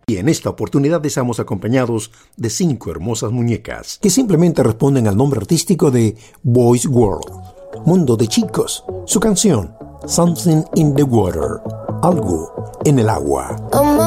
Y en esta oportunidad estamos acompañados de 5 hermosas muñecas que simplemente responden al nombre artístico de Boys World, Mundo de Chicos. Su canción, Something in the Water, algo en el agua.